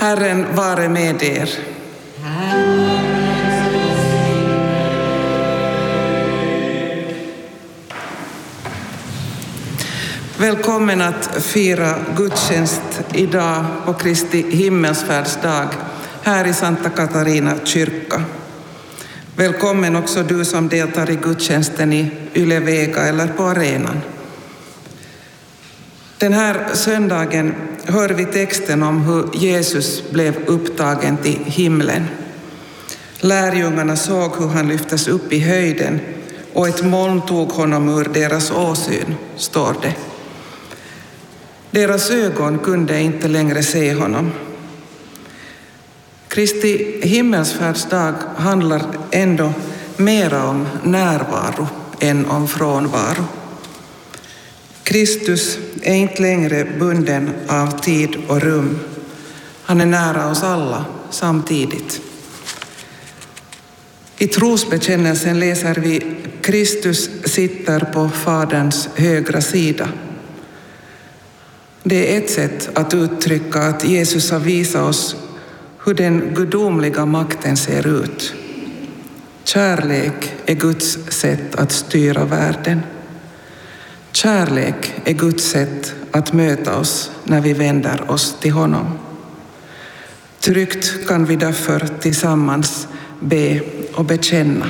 Herren vare med er. Välkommen att fira gudstjänst idag på Kristi himmelsfärdsdag här i Santa Katarina kyrka. Välkommen också du som deltar i gudstjänsten i Yle Vega eller på arenan. Den här söndagen hör vi texten om hur Jesus blev upptagen till himlen. Lärjungarna såg hur han lyftes upp i höjden och ett moln tog honom ur deras åsyn, står det. Deras ögon kunde inte längre se honom. Kristi himmelsfärdsdag handlar ändå mer om närvaro än om frånvaro. Kristus är inte längre bunden av tid och rum. Han är nära oss alla samtidigt. I trosbekännelsen läser vi Kristus sitter på Faderns högra sida. Det är ett sätt att uttrycka att Jesus har visat oss hur den gudomliga makten ser ut. Kärlek är Guds sätt att styra världen. Kärlek är Guds sätt att möta oss när vi vänder oss till honom. Tryggt kan vi därför tillsammans be och bekänna.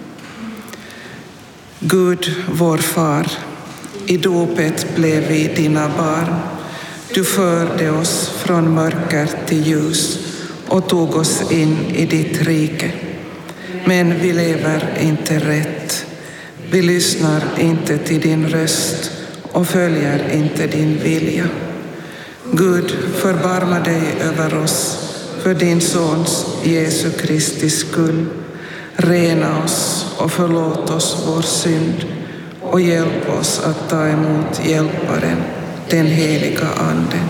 Gud, vår far, i dopet blev vi dina barn. Du förde oss från mörker till ljus och tog oss in i ditt rike. Men vi lever inte rätt. Vi lyssnar inte till din röst och följer inte din vilja. Gud, förbarma dig över oss för din sons Jesu Kristi skull. Rena oss och förlåt oss vår synd och hjälp oss att ta emot hjälparen, den heliga anden.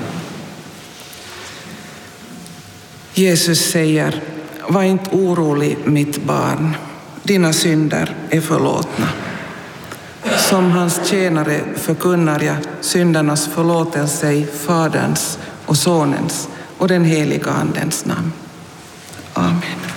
Jesus säger, var inte orolig mitt barn, dina synder är förlåtna. Som hans tjänare förkunnar jag syndernas förlåtelse i Faderns och Sonens och den heliga andens namn. Amen.